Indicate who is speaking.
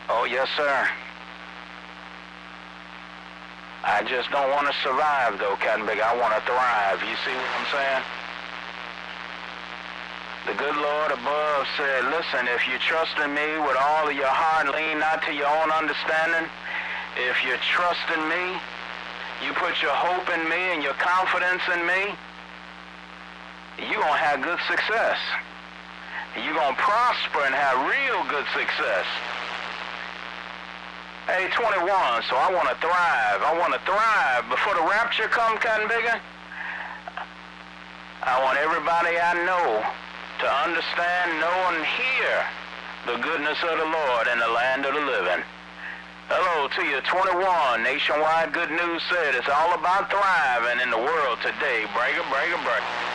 Speaker 1: Oh, yes, sir. I just don't want to survive, though, Captain Big. I want to thrive. You see what I'm saying? The good Lord above said, listen, if you trust in me with all of your heart, lean not to your own understanding. If you trust in me, you put your hope in me and your confidence in me, you're going to have good success. You're going to prosper and have real good success. Hey, 21, so I want to thrive. I want to thrive. Before the rapture comes, Cotton Bigger, I want everybody I know to understand, know, and hear the goodness of the Lord in the land of the living. Hello to you, 21. Nationwide Good News said it's all about thriving in the world today. Breaker, breaker, breaker.